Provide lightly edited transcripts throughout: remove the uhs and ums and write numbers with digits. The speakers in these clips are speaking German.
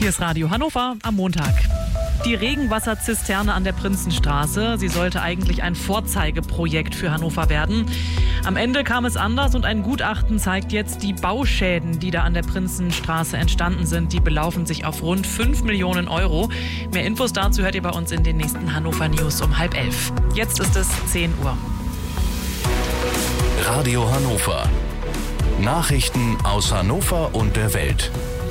Hier ist Radio Hannover am Montag. Die Regenwasserzisterne an der Prinzenstraße, sie sollte eigentlich ein Vorzeigeprojekt für Hannover werden. Am Ende kam es anders und ein Gutachten zeigt jetzt, die Bauschäden, die da an der Prinzenstraße entstanden sind, die belaufen sich auf rund 5 Millionen Euro. Mehr Infos dazu hört ihr bei uns in den nächsten Hannover News um 10:30. Jetzt ist es 10 Uhr. Radio Hannover. Nachrichten aus Hannover und der Welt.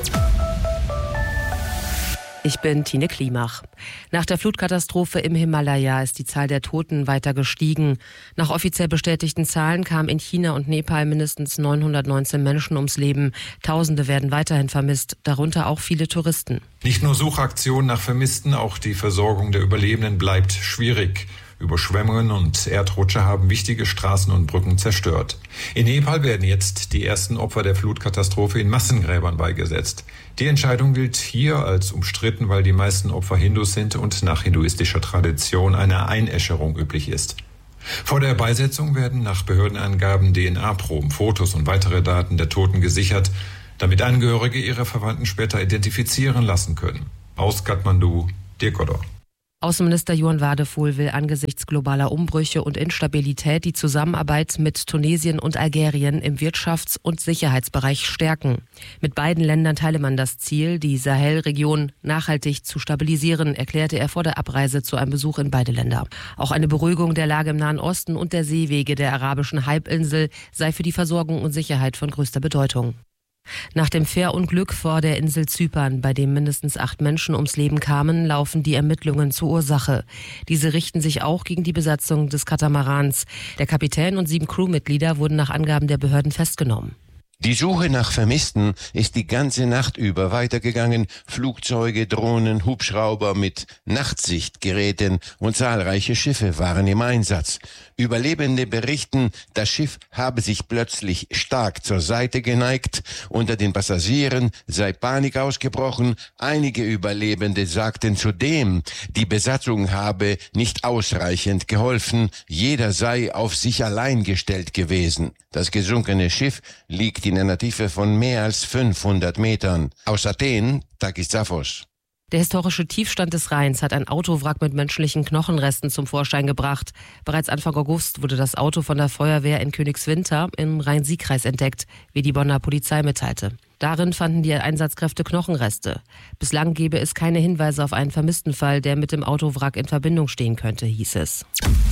Ich bin Tine Klimach. Nach der Flutkatastrophe im Himalaya ist die Zahl der Toten weiter gestiegen. Nach offiziell bestätigten Zahlen kamen in China und Nepal mindestens 919 Menschen ums Leben. Tausende werden weiterhin vermisst, darunter auch viele Touristen. Nicht nur Suchaktionen nach Vermissten, auch die Versorgung der Überlebenden bleibt schwierig. Überschwemmungen und Erdrutsche haben wichtige Straßen und Brücken zerstört. In Nepal werden jetzt die ersten Opfer der Flutkatastrophe in Massengräbern beigesetzt. Die Entscheidung gilt hier als umstritten, weil die meisten Opfer Hindus sind und nach hinduistischer Tradition eine Einäscherung üblich ist. Vor der Beisetzung werden nach Behördenangaben DNA-Proben, Fotos und weitere Daten der Toten gesichert, damit Angehörige ihre Verwandten später identifizieren lassen können. Aus Kathmandu, Dirk Godor. Außenminister Johann Wadephol will angesichts globaler Umbrüche und Instabilität die Zusammenarbeit mit Tunesien und Algerien im Wirtschafts- und Sicherheitsbereich stärken. Mit beiden Ländern teile man das Ziel, die Sahelregion nachhaltig zu stabilisieren, erklärte er vor der Abreise zu einem Besuch in beide Länder. Auch eine Beruhigung der Lage im Nahen Osten und der Seewege der arabischen Halbinsel sei für die Versorgung und Sicherheit von größter Bedeutung. Nach dem Fährunglück vor der Insel Zypern, bei dem mindestens 8 Menschen ums Leben kamen, laufen die Ermittlungen zur Ursache. Diese richten sich auch gegen die Besatzung des Katamarans. Der Kapitän und 7 Crewmitglieder wurden nach Angaben der Behörden festgenommen. Die Suche nach Vermissten ist die ganze Nacht über weitergegangen. Flugzeuge, Drohnen, Hubschrauber mit Nachtsichtgeräten und zahlreiche Schiffe waren im Einsatz. Überlebende berichten, das Schiff habe sich plötzlich stark zur Seite geneigt. Unter den Passagieren sei Panik ausgebrochen. Einige Überlebende sagten zudem, die Besatzung habe nicht ausreichend geholfen. Jeder sei auf sich allein gestellt gewesen. Das gesunkene Schiff liegt in einer Tiefe von mehr als 500 Metern. Aus Athen, Takis Zaphos. Der historische Tiefstand des Rheins hat ein Autowrack mit menschlichen Knochenresten zum Vorschein gebracht. Bereits Anfang August wurde das Auto von der Feuerwehr in Königswinter im Rhein-Sieg-Kreis entdeckt, wie die Bonner Polizei mitteilte. Darin fanden die Einsatzkräfte Knochenreste. Bislang gebe es keine Hinweise auf einen vermissten Fall, der mit dem Autowrack in Verbindung stehen könnte, hieß es.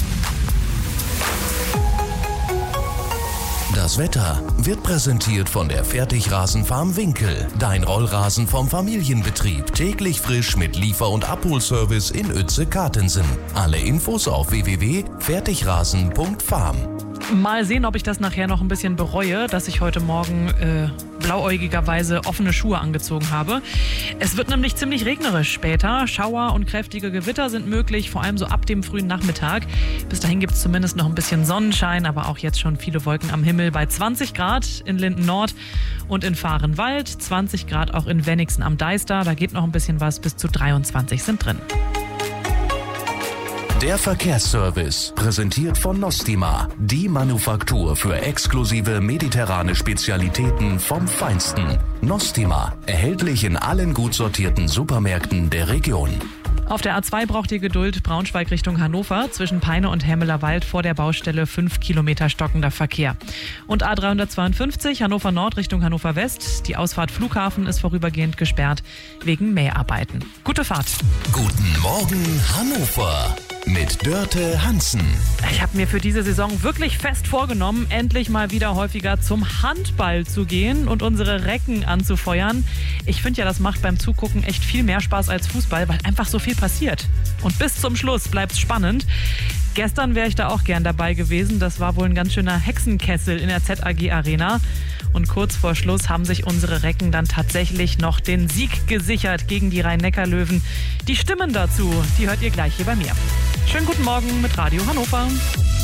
Das Wetter wird präsentiert von der Fertigrasenfarm Winkel. Dein Rollrasen vom Familienbetrieb. Täglich frisch mit Liefer- und Abholservice in Uetze-Kartensen. Alle Infos auf www.fertigrasen.farm. Mal sehen, ob ich das nachher noch ein bisschen bereue, dass ich heute Morgen blauäugigerweise offene Schuhe angezogen habe. Es wird nämlich ziemlich regnerisch später. Schauer und kräftige Gewitter sind möglich, vor allem so ab dem frühen Nachmittag. Bis dahin gibt es zumindest noch ein bisschen Sonnenschein, aber auch jetzt schon viele Wolken am Himmel bei 20 Grad in Linden Nord und in Vahrenwald, 20 Grad auch in Wenningsen am Deister. Da geht noch ein bisschen was, bis zu 23 sind drin. Der Verkehrsservice, präsentiert von Nostima, die Manufaktur für exklusive mediterrane Spezialitäten vom Feinsten. Nostima, erhältlich in allen gut sortierten Supermärkten der Region. Auf der A2 braucht ihr Geduld, Braunschweig Richtung Hannover, zwischen Peine und Hemmeler Wald vor der Baustelle 5 Kilometer stockender Verkehr. Und A352 Hannover Nord Richtung Hannover West, die Ausfahrt Flughafen ist vorübergehend gesperrt wegen Mäharbeiten. Gute Fahrt. Guten Morgen Hannover mit Dörte Hansen. Ich habe mir für diese Saison wirklich fest vorgenommen, endlich mal wieder häufiger zum Handball zu gehen und unsere Recken anzufeuern. Ich finde ja, das macht beim Zugucken echt viel mehr Spaß als Fußball, weil einfach so viel passiert. Und bis zum Schluss bleibt's spannend. Gestern wäre ich da auch gern dabei gewesen. Das war wohl ein ganz schöner Hexenkessel in der ZAG Arena. Und kurz vor Schluss haben sich unsere Recken dann tatsächlich noch den Sieg gesichert gegen die Rhein-Neckar-Löwen. Die Stimmen dazu, die hört ihr gleich hier bei mir. Schönen guten Morgen mit Radio Hannover.